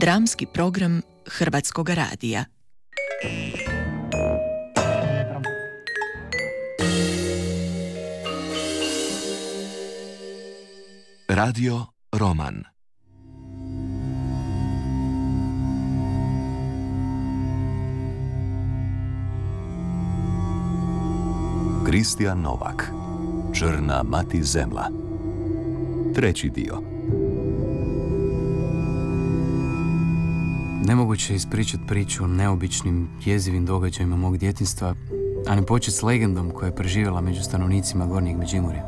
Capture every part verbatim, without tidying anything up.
Dramski program Hrvatskog radija. Radio Roman. Kristijan Novak, Črna mati zemlja. Treći dio. Nemoguće je ispričati priču o neobičnim, jezivim događajima mog djetinjstva, a ne početi s legendom koja je preživjela među stanovnicima Gornjeg Međimurja.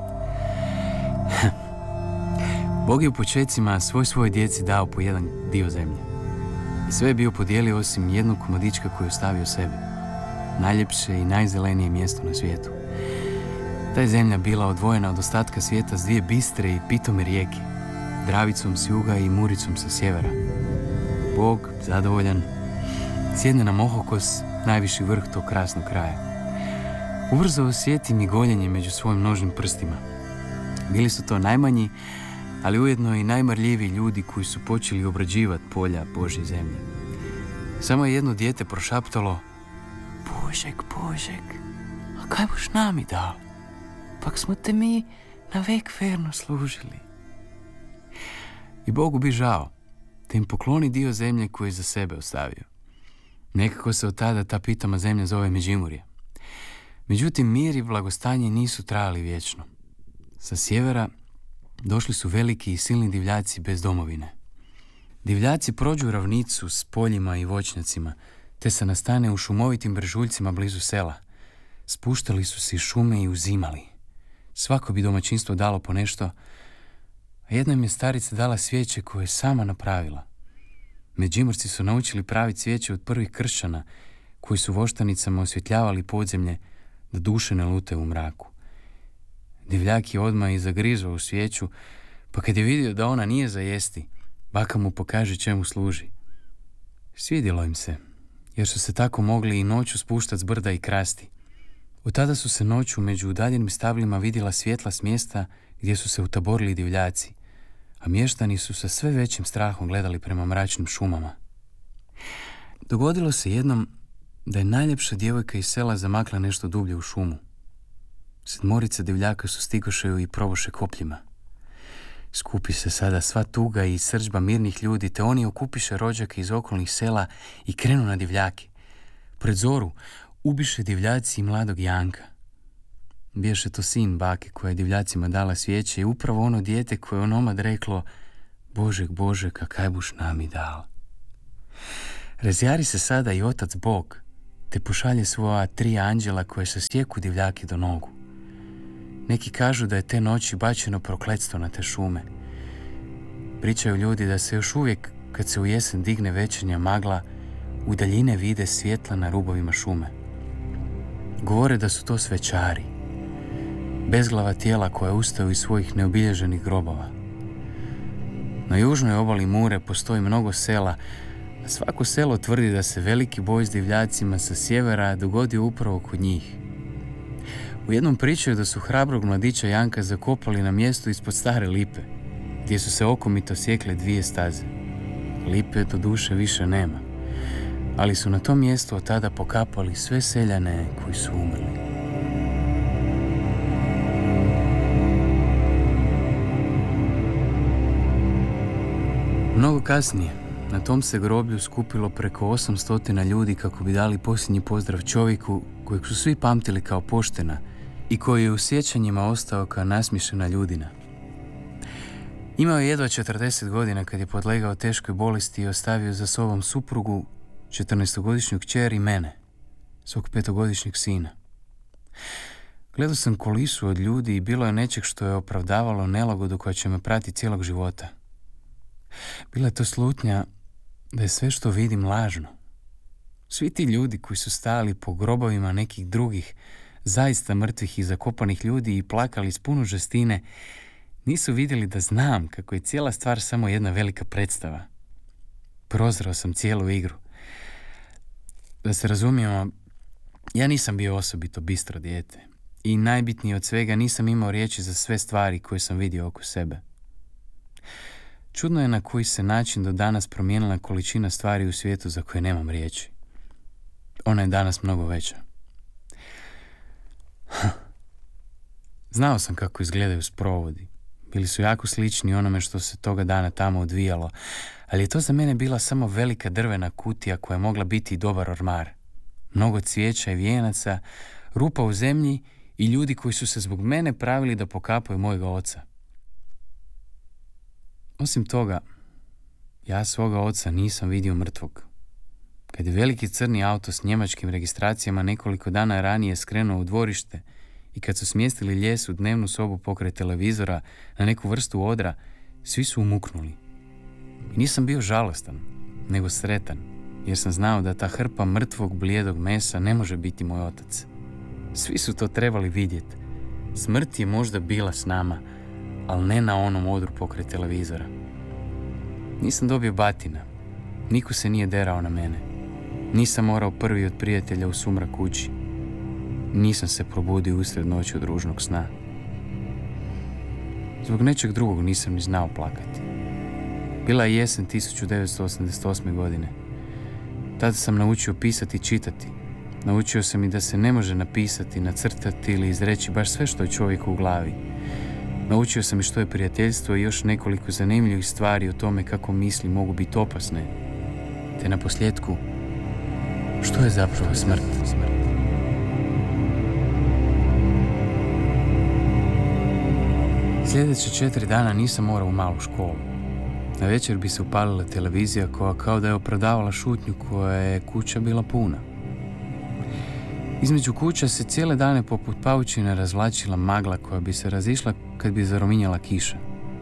Bog je u počecima svoj svojoj djeci dao po jedan dio zemlje. I sve je bio podijelio osim jednog komadička koji je ostavio sebi. Najljepše i najzelenije mjesto na svijetu. Ta je zemlja bila odvojena od ostatka svijeta s dvije bistre i pitome rijeke, Dravicom s juga i Muricom sa sjevera. Bog, zadovoljan, sjedne na Mohokos, najviši vrh tog krasnog kraja. Ubrzo osjeti migoljenje među svojim nožnim prstima. Bili su to najmanji, ali ujedno i najmarljiviji ljudi koji su počeli obrađivati polja Božje zemlje. Samo je jedno dijete prošaptalo: Božek, Božek, a kaj boš nami dal? Pak smo te mi na vek verno služili. I Bogu bi žao, te im pokloni dio zemlje koji je za sebe ostavio. Nekako se od tada ta pitama zemlja zove Međimurje. Međutim, mir i blagostanje nisu trajali vječno. Sa sjevera došli su veliki i silni divljaci bez domovine. Divljaci prođu ravnicu s poljima i voćnjacima, te se nastane u šumovitim brežuljcima blizu sela. Spuštali su se iz šume i uzimali. Svako bi domaćinstvo dalo po nešto, a jedna im je starica dala svijeće koje je sama napravila. Međimurci su naučili praviti svijeće od prvih kršćana, koji su voštanicama osvjetljavali podzemlje da duše ne lute u mraku. Divljak je odmah i zagrizao u svijeću, pa kad je vidio da ona nije za jesti, baka mu pokaže čemu služi. Svidjelo im se, jer su se tako mogli i noću spuštati s brda i krasti. Od tada su se noću među udaljenim stablima vidjela svjetla s mjesta gdje su se utaborili divljaci, a mještani su sa sve većim strahom gledali prema mračnim šumama. Dogodilo se jednom da je najljepša djevojka iz sela zamakla nešto dublje u šumu. Sedmorica divljaka su stigoše ju i proboše kopljima. Skupi se sada sva tuga i srdžba mirnih ljudi, te oni okupiše rođake iz okolnih sela i krenu na divljake. Pred zoru ubiše divljaci i mladog Janka. Biješe to sin bake koja je divljacima dala svijeće i upravo ono dijete koje je onomad reklo: Božek, Božek, a kaj buš nami dal? Razjari se sada i otac Bog, te pošalje svoja tri anđela koje se sjeku divljake do nogu. Neki kažu da je te noći bačeno prokletstvo na te šume. Pričaju ljudi da se još uvijek, kad se u jesen digne večernja magla, u daljine vide svjetla na rubovima šume. Govore da su to svečari, bezglava tijela koja ustaju iz svojih neobilježenih grobova. Na južnoj obali Mure postoji mnogo sela, a svako selo tvrdi da se veliki boj s divljacima sa sjevera dogodio upravo kod njih. U jednom pričaju da su hrabrog mladića Janka zakopali na mjestu ispod stare lipe, gdje su se okomito sjekle dvije staze. Lipe do duše više nema, ali su na tom mjestu od tada pokapali sve seljane koji su umrli. Mnogo kasnije, na tom se groblju skupilo preko osamstotina ljudi kako bi dali posljednji pozdrav čovjeku kojeg su svi pamtili kao poštena i koji je u sjećanjima ostao kao nasmiješena ljudina. Imao je jedva četrdeset godina kad je podlegao teškoj bolesti i ostavio za sobom suprugu, četrnaestogodišnju kćer i mene, svog petogodišnjeg sina. Gledao sam kulisu od ljudi i bilo je nečeg što je opravdavalo nelagodu koja će me pratiti cijelog života. Bila je to slutnja da je sve što vidim lažno. Svi ti ljudi koji su stali po grobovima nekih drugih, zaista mrtvih i zakopanih ljudi i plakali s puno žestine, nisu vidjeli da znam kako je cijela stvar samo jedna velika predstava. Prozrao sam cijelu igru. Da se razumijemo, ja nisam bio osobito bistro dijete i najbitnije od svega nisam imao riječi za sve stvari koje sam vidio oko sebe. Čudno je na koji se način do danas promijenila količina stvari u svijetu za koje nemam riječi. Ona je danas mnogo veća. Znao sam kako izgledaju sprovodi. Bili su jako slični onome što se toga dana tamo odvijalo, ali je to za mene bila samo velika drvena kutija koja je mogla biti i dobar ormar. Mnogo cvijeća i vijenaca, rupa u zemlji i ljudi koji su se zbog mene pravili da pokapaju mojega oca. Osim toga, ja svoga oca nisam vidio mrtvog. Kad je veliki crni auto s njemačkim registracijama nekoliko dana ranije skrenuo u dvorište i kad su smjestili ljes u dnevnu sobu pokraj televizora na neku vrstu odra, svi su umuknuli. I nisam bio žalostan, nego sretan, jer sam znao da ta hrpa mrtvog blijedog mesa ne može biti moj otac. Svi su to trebali vidjeti. Smrt je možda bila s nama, ali ne na onom odru pokraj televizora. Nisam dobio batina. Niko se nije derao na mene. Nisam morao prvi od prijatelja u sumrak kući. Nisam se probudio usred noći od ružnog sna. Zbog nečeg drugog nisam ni znao plakati. Bila je jesen tisuću devetsto osamdeset osme. godine. Tada sam naučio pisati i čitati. Naučio sam i da se ne može napisati, nacrtati ili izreći baš sve što je čovjeku u glavi. Naučio sam i što je prijateljstvo i još nekoliko zanimljivih stvari o tome kako misli mogu biti opasne. Te na posljedku, što je zapravo smrt? Sljedeće četiri dana nisam morao u malu školu. Na večer bi se upalila televizija koja kao da je opravdavala šutnju koja je kuća bila puna. Između kuća se cijele dane poput paučine razvlačila magla koja bi se razišla kad bi zarominjala kiša.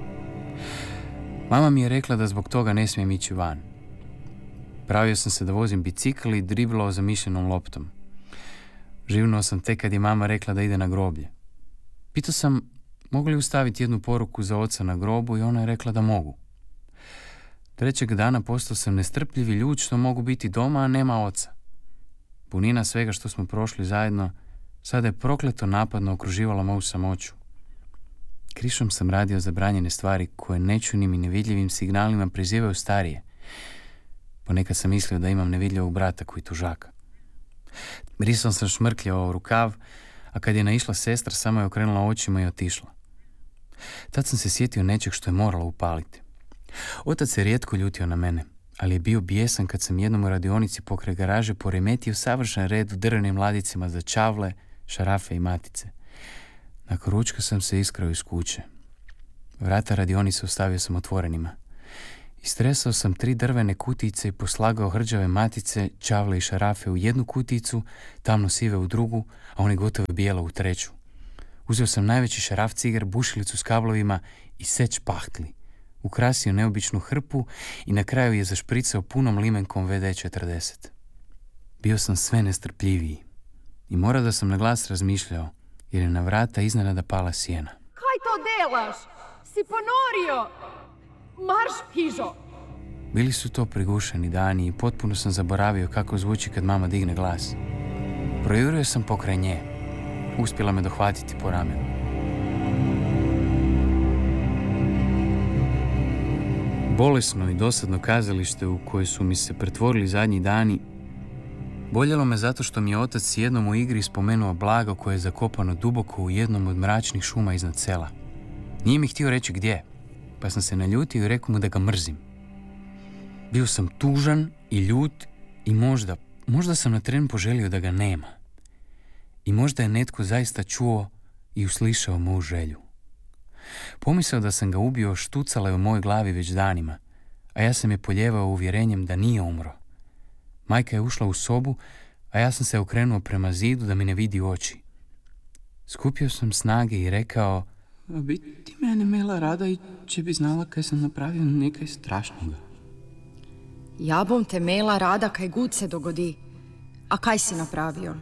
Mama mi je rekla da zbog toga ne smijem ići van. Pravio sam se da vozim bicikl i driblao zamišljenom loptom. Živnuo sam tek kad je mama rekla da ide na groblje. Pitao sam mogu li ustaviti jednu poruku za oca na grobu i ona je rekla da mogu. Trećeg dana postao sam nestrpljiv i ljut što mogu biti doma, a nema oca. Punina svega što smo prošli zajedno sada je prokleto napadno okruživala moju samoću. Krišom sam radio zabranjene stvari koje nečunim i nevidljivim signalima prizivaju starije. Ponekad sam mislio da imam nevidljivog brata koji tužaka. Risao sam šmrkljao u rukav, a kad je naišla sestra samo je okrenula očima i otišla. Tad sam se sjetio nečeg što je moralo upaliti. Otac se rijetko ljutio na mene, ali je bio bijesan kad sam jednom u radionici pokraj garaže poremetio savršen red u drvenim ladicima za čavle, šarafe i matice. Nakon ručka sam se iskrao iz kuće. Vrata radionice ostavio sam otvorenima. Istresao sam tri drvene kutijice i poslagao hrđave matice, čavle i šarafe u jednu kutijicu, tamno sive u drugu, a one gotovo bijelo u treću. Uzeo sam najveći šaraf cigar, bušilicu s kablovima i seč pahtli. Ukrasio neobičnu hrpu i na kraju je zašpricao punom limenkom ve de četrdeset. Bio sam sve nestrpljiviji i morao da sam na glas razmišljao, jer je na vrata iznenada pala sjena. Kaj to delaš? Si ponorio? Marš, hižo! Bili su to prigušeni dani i potpuno sam zaboravio kako zvuči kad mama digne glas. Projurio sam pokraj nje. Uspjela me dohvatiti po ramenu. Bolesno i dosadno kazalište u koje su mi se pretvorili zadnji dani boljelo me zato što mi je otac jednom u igri spomenuo blago koje je zakopano duboko u jednom od mračnih šuma iznad sela. Nije mi htio reći gdje, pa sam se naljutio i rekao mu da ga mrzim. Bio sam tužan i ljut i možda, možda sam na tren poželio da ga nema. I možda je netko zaista čuo i uslišao moju želju. Pomisao da sam ga ubio štucala je u mojoj glavi već danima, a ja sam je poljevao uvjerenjem da nije umro. Majka je ušla u sobu, a ja sam se okrenuo prema zidu da mi ne vidi oči. Skupio sam snage i rekao: A bi ti mene mela rada i če bi znala kaj sam napravio nekaj strašnoga. Ja bom te mela rada kaj gud se dogodi. A kaj si napravio?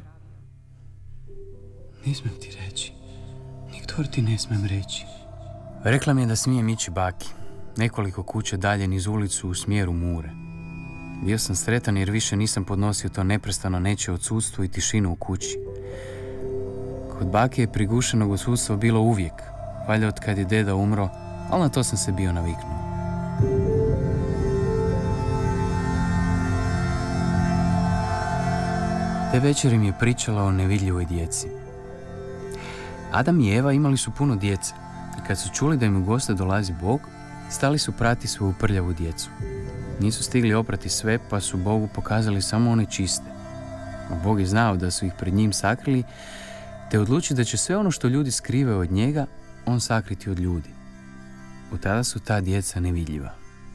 Ne smem ti reći. Niktor ti ne smem reći. Rekla mi je da smijem ići baki, nekoliko kuća dalje niz ulicu u smjeru Mure. Bio sam sretan jer više nisam podnosio to neprestano neće odsudstvo i tišinu u kući. Kod bake je prigušenog odsudstva bilo uvijek, valjda od kad je deda umro, ali na to sam se bio naviknuo. Te večeri mi je pričala o nevidljivoj djeci. Adam i Eva imali su puno djece i kad su čuli da im u goste dolazi Bog, stali su prati svoju prljavu djecu. Nisu stigli oprati sve, pa su Bogu pokazali samo one čiste. A Bog je znao da su ih pred njim sakrili, te odluči da će sve ono što ljudi skrive od njega, on sakriti od ljudi. Od tada su ta djeca nevidljiva.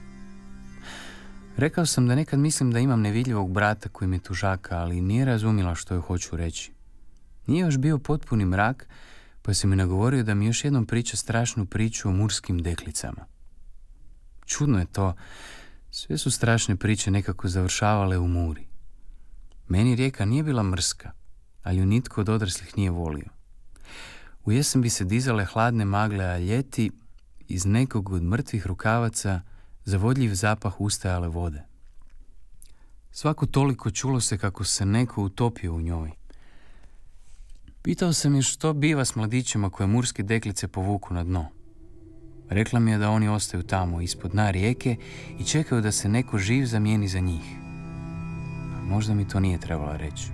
Rekao sam da nekad mislim da imam nevidljivog brata koji me tužaka, ali nije razumjela što joj hoću reći. Nije još bio potpuni mrak, pa se mi nagovorio da mi još jednom priča strašnu priču o murskim deklicama. Čudno je to, sve su strašne priče nekako završavale u Muri. Meni rijeka nije bila mrska, ali ju nitko od odraslih nije volio. U jesen bi se dizale hladne magle, a ljeti iz nekog od mrtvih rukavaca zavodljiv zapah ustajale vode. Svako toliko čulo se kako se neko utopio u njoj. Pitao sam je što biva s mladićima koje murske deklice povuku na dno. Rekla mi je da oni ostaju tamo, ispod dna rijeke i čekaju da se neko živ zamijeni za njih. Možda mi to nije trebala reći.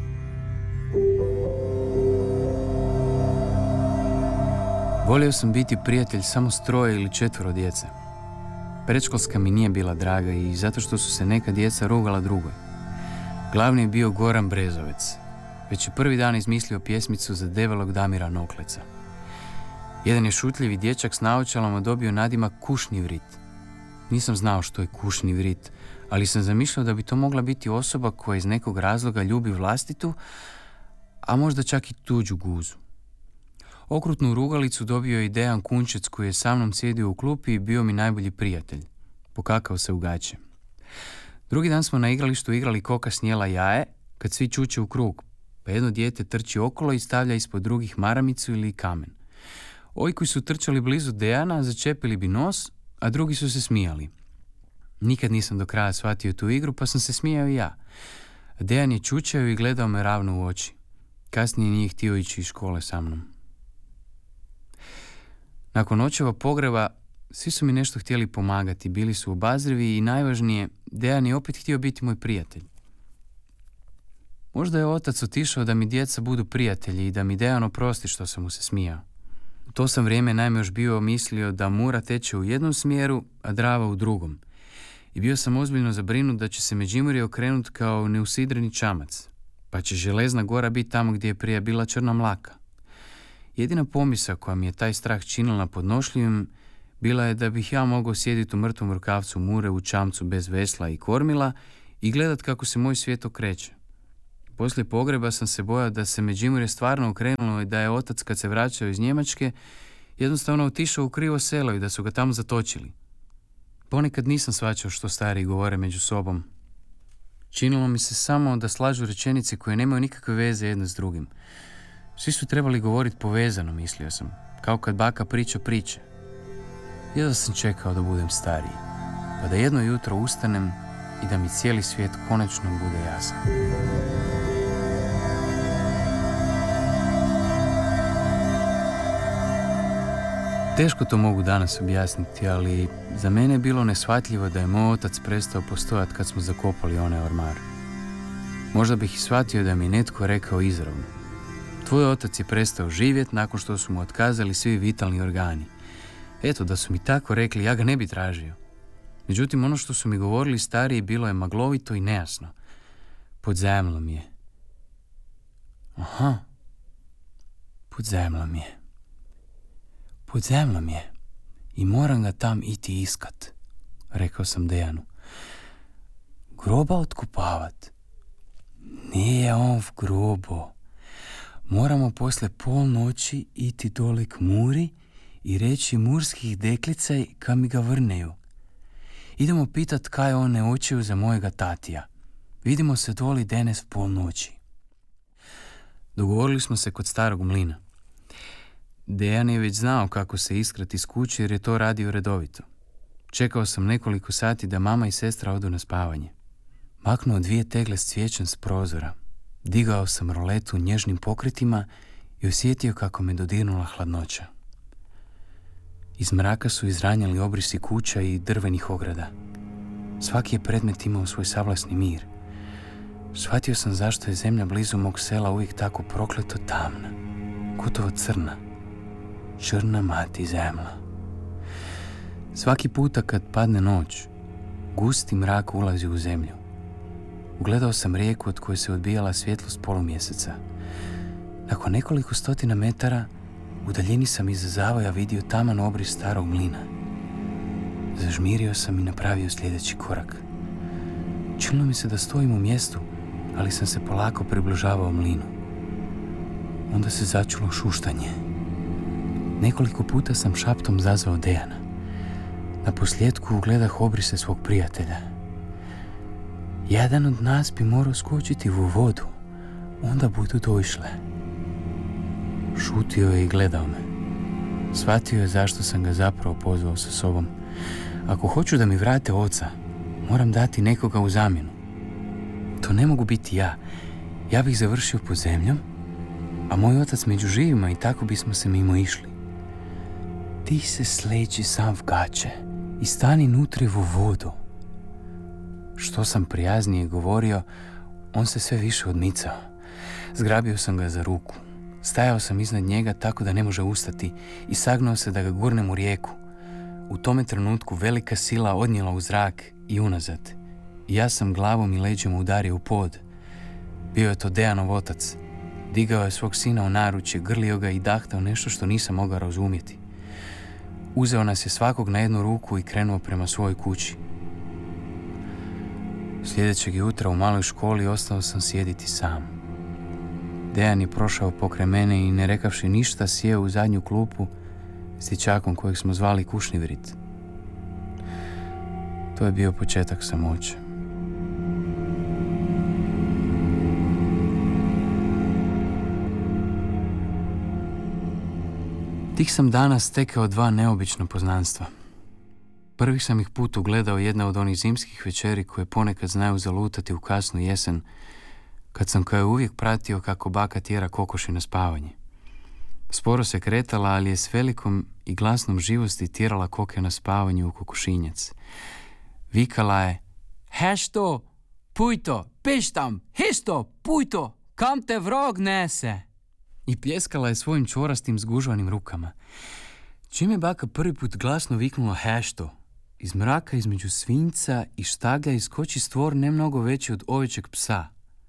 Volio sam biti prijatelj samo s troje ili četvoro djece. Predškolska mi nije bila draga i zato što su se neka djeca rugala drugoj. Glavni je bio Goran Brezovec. Već je prvi dan izmislio pjesmicu za debelog Damira Nokleca. Jedan je šutljivi dječak s naočalama dobio nadimak Kušni vrit. Nisam znao što je kušni vrit, ali sam zamišljao da bi to mogla biti osoba koja iz nekog razloga ljubi vlastitu, a možda čak i tuđu guzu. Okrutnu rugalicu dobio je i Dejan Kunčec koji je sa mnom sjedio u klupi i bio mi najbolji prijatelj. Pokakao se u gaće. Drugi dan smo na igralištu igrali koka snijela jaje, kad svi čuče u krug, pa jedno dijete trči okolo i stavlja ispod drugih maramicu ili kamen. Ovi koji su trčali blizu Dejana začepili bi nos, a drugi su se smijali. Nikad nisam do kraja shvatio tu igru, pa sam se smijao i ja. Dejan je čučao i gledao me ravno u oči. Kasnije nije htio ići iz škole sa mnom. Nakon očeva pogreba, svi su mi nešto htjeli pomagati, bili su obazrivi i najvažnije, Dejan je opet htio biti moj prijatelj. Možda je otac otišao da mi djeca budu prijatelji i da mi Dejan oprosti što sam mu se smijao. U to sam vrijeme naime još bio mislio da Mura teče u jednom smjeru, a Drava u drugom. I bio sam ozbiljno zabrinut da će se Međimurje okrenut kao neusidreni čamac, pa će Železna gora biti tamo gdje je prije bila Crna Mlaka. Jedina pomisao koja mi je taj strah činila podnošljivim bila je da bih ja mogao sjediti u mrtvom rukavcu Mure u čamcu bez vesla i kormila i gledat kako se moj svijet okreće. Poslije pogreba sam se bojao da se Međimurje stvarno okrenulo i da je otac kad se vraćao iz Njemačke jednostavno otišao u krivo selo i da su ga tamo zatočili. Ponekad nisam shvaćao što stariji govore među sobom. Činilo mi se samo da slažu rečenice koje nemaju nikakve veze jedne s drugim. Svi su trebali govoriti povezano, mislio sam, kao kad baka priča priče. Jedva sam čekao da budem stariji, pa da jedno jutro ustanem i da mi cijeli svijet konačno bude jasan. Teško to mogu danas objasniti, ali za mene je bilo neshvatljivo da je moj otac prestao postojati kad smo zakopali onaj ormar. Možda bih i shvatio da mi je netko rekao izravno: tvoj otac je prestao živjeti nakon što su mu otkazali svi vitalni organi. Eto, da su mi tako rekli, ja ga ne bi tražio. Međutim, ono što su mi govorili stariji bilo je maglovito i nejasno. Pod zemljom je. Aha. Pod zemljom je. Pod zemljom je. I moram ga tam iti iskat, rekao sam Dejanu. Groba otkupavat? Nije on v grobo. Moramo posle pol noći iti dole k Muri i reći murskih deklica ka mi ga vrneju. Idemo pitat kaj one očeju za mojega tatija. Vidimo se doli danes v pol noći. Dogovorili smo se kod starog mlina. Dejan je već znao kako se iskrati iz kuće jer je to radio redovito. Čekao sam nekoliko sati da mama i sestra odu na spavanje. Maknuo dvije tegle s cvijećem s prozora. Digao sam roletu nježnim pokretima i osjetio kako me dodirnula hladnoća. Iz mraka su izranjali obrisi kuća i drvenih ograda. Svaki je predmet imao svoj savlasni mir. shvatio sam zašto je zemlja blizu mog sela uvijek tako prokleto tamna, gotovo crna. Črna mati zemlja. Svaki puta kad padne noć, gusti mrak ulazi u zemlju. Ugledao sam rijeku od koje se odbijala svjetlost polumjeseca. Nakon nekoliko stotina metara, u daljini sam iza zavoja vidio taman obris starog mlina. Zažmirio sam i napravio sljedeći korak. Činilo mi se da stojim u mjestu, ali sam se polako približavao mlinu. Onda se začulo šuštanje. Nekoliko puta sam šaptom zazvao Dejana. Na posljedku ugledah obrise svog prijatelja. Jedan od nas bi morao skočiti u vodu, onda budu došle. Šutio je i gledao me. Shvatio je zašto sam ga zapravo pozvao sa sobom. Ako hoću da mi vrate oca, moram dati nekoga u zamjenu. To ne mogu biti ja. Ja bih završio pod zemljom, a moj otac među živima i tako bismo se mimo išli. Ti se sleđi sam v gaće i stani nutri u vodu. Što sam prijaznije govorio, on se sve više odmicao. Zgrabio sam ga za ruku. Stajao sam iznad njega tako da ne može ustati i sagnuo se da ga gurnem u rijeku. U tome trenutku velika sila odnijela u zrak i unazad. I ja sam glavom i leđem udario u pod. Bio je to Dejanov otac. Digao je svog sina u naručje, grlio ga i dahtao nešto što nisam mogao razumjeti. Uzeo nas je svakog na jednu ruku i krenuo prema svojoj kući. Sljedećeg jutra u maloj školi ostao sam sjediti sam. Dejan je prošao pokraj mene i ne rekavši ništa sjeo u zadnju klupu s dječakom kojeg smo zvali Kušnivrit. To je bio početak samoće. Tih sam dana stekao dva neobična poznanstva. Prvi sam ih put ugledao jedna od onih zimskih večeri koje ponekad znaju zalutati u kasnu jesen, kad sam kao uvijek pratio kako baka tjera kokoši na spavanje. Sporo se kretala, ali je s velikom i glasnom živosti tjerala koke na spavanje u kokošinjac. Vikala je: "Hešto, pujto, pištam, hešto, pujto, kam te vrog nese?" I pljeskala je svojim čvorastim zgužvanim rukama. Čim je baka prvi put glasno viknula hešto, iz mraka između svinjca i štaglja iskoči stvor ne mnogo veći od ovećeg psa.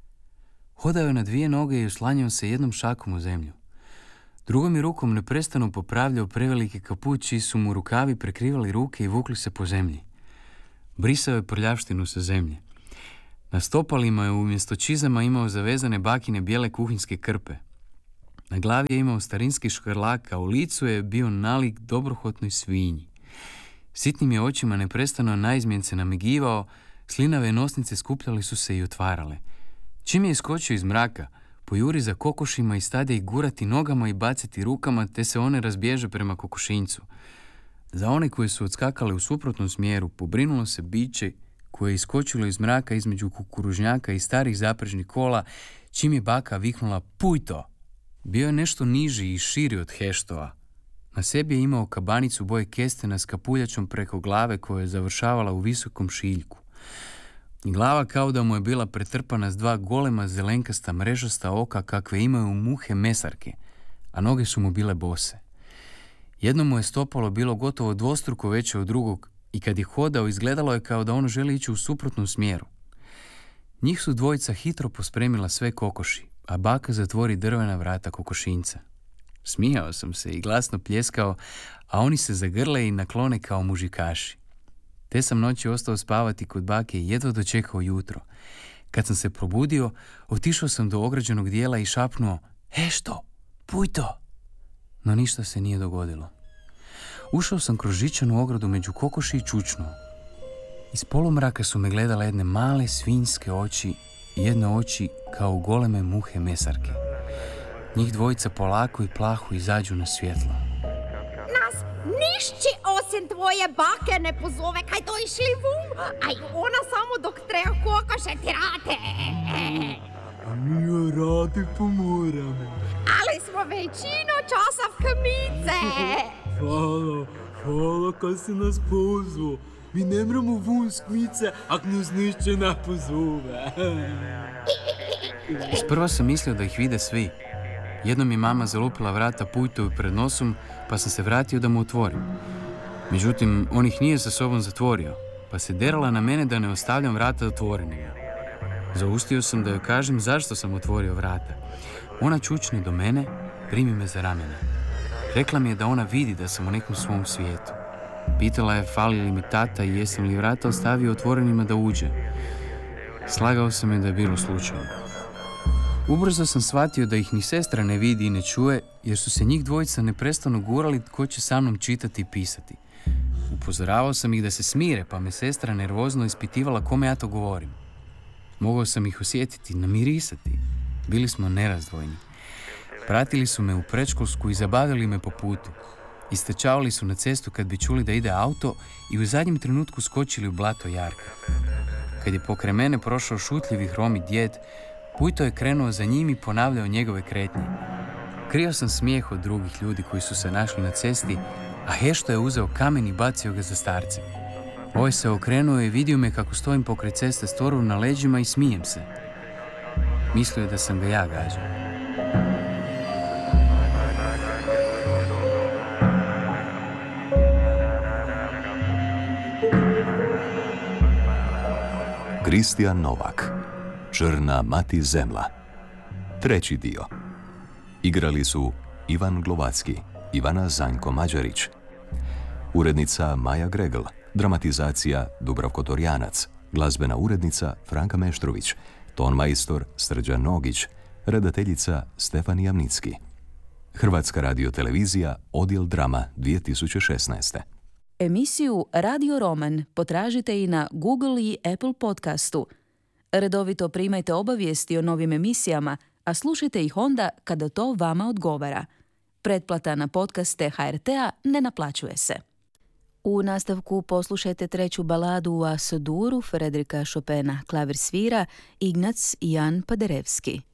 Hodao je na dvije noge i uslanjao se jednom šakom u zemlju. Drugom je rukom neprestano popravljao prevelike kaput čiji su mu rukavi prekrivali ruke i vukli se po zemlji. Brisao je prljavštinu sa zemlje. Na stopalima je umjesto čizama imao zavezane bakine bijele kuhinjske krpe. Na glavi je imao starinski škrlak, a u licu je bio nalik dobrohotnoj svinji. Sitnim je očima neprestano naizmjence namigivao, slinave nosnice skupljali su se i otvarale. Čim je iskočio iz mraka, pojuri za kokošima i stade ih gurati nogama i baciti rukama, te se one razbježe prema kokošinjcu. Za one koje su odskakale u suprotnom smjeru, pobrinulo se biće koje je iskočilo iz mraka između kukuružnjaka i starih zaprežnih kola, čim je baka viknula "Pujto!". Bio je nešto niži i širi od heštova. Na sebi je imao kabanicu boje kestena s kapuljačom preko glave koja je završavala u visokom šiljku. Glava kao da mu je bila pretrpana s dva golema zelenkasta mrežasta oka kakve imaju muhe mesarke, a noge su mu bile bose. Jedno mu je stopalo bilo gotovo dvostruko veće od drugog i kad je hodao izgledalo je kao da ono želi ići u suprotnom smjeru. Njih su dvojica hitro pospremila sve kokoši, a baka zatvori drvena vrata kokošinjca. Smijao sam se i glasno pljeskao, a oni se zagrle i naklone kao mužikaši. Te sam noći ostao spavati kod bake i jedva dočekao jutro. Kad sam se probudio, otišao sam do ograđenog dijela i šapnuo "Hešto, pujto!" No ništa se nije dogodilo. Ušao sam kroz žičanu ogradu među kokoši i čučnuo. Iz polumraka su me gledale jedne male svinjske oči i jedne oči kao goleme muhe mesarke. Njih dvojica polako i plaho izađu na svjetlo. Nas nišći osim tvoje bake ne pozove kaj došli vum, a i ona samo dok treba kokoše ti rade. A mi radi pomoramo. Ali smo većinu časa v kamice. Hvala, hvala kaj si nas pozvao. mi ne mremo vun z kmice, ak nas nišče ne pozove. Isprva sam mislio da ih vide svi. Jednom je mama zalupila vrata Pujtovi pred nosom, pa sam se vratio da mu otvorim. Međutim, on ih nije sa sobom zatvorio, pa se derala na mene da ne ostavljam vrata otvorenima. Zaustio sam da joj kažem zašto sam otvorio vrata. Ona čučne do mene, primi me za ramena. Rekla mi je da ona vidi da sam u nekom svom svijetu. Pitala je fali li mi tata i jesam li vrata ostavio otvorenima da uđe. Slagao sam je da je bilo slučajno. Ubrzo sam shvatio da ih ni sestra ne vidi i ne čuje, jer su se njih dvojica neprestano gurali tko će sa mnom čitati i pisati. Upozoravao sam ih da se smire, pa me sestra nervozno ispitivala kome ja to govorim. Mogao sam ih osjetiti, namirisati. Bili smo nerazdvojni. Pratili su me u predškolsku i zabavili me po putu. Istrčavali su na cestu kad bi čuli da ide auto i u zadnjem trenutku skočili u blato jarka. Kad je pokraj mene prošao šutljivi hromi djed, Pujto je krenuo za njim i ponavljao njegove kretnje. Krio sam smijeh od drugih ljudi koji su se našli na cesti, a Hešto je uzeo kamen i bacio ga za starce. Ovaj se okrenuo i vidio me kako stojim pokraj ceste s torbom na leđima i smijem se. Mislio je da sam ga ja gađao. Kristijan Novak, Črna mati zemla. Treći dio. Igrali su Ivan Glovacki, Ivana Zanjko Mađarić, urednica Maja Gregl, dramatizacija Dubravko Torjanac, glazbena urednica Franka Meštrović, tonmajstor Srđan Nogić, redateljica Stefan Jamnicki. Hrvatska radiotelevizija, odjel drama dvije tisuće šesnaeste. Emisiju Radio Roman potražite i na Google i Apple podcastu. Redovito primajte obavijesti o novim emisijama, a slušajte ih onda kada to vama odgovara. Pretplata na podcaste H R T-a ne naplaćuje se. U nastavku poslušajte treću baladu u As-duru Fredrika Chopina, klavir svira Ignac Jan Paderewski.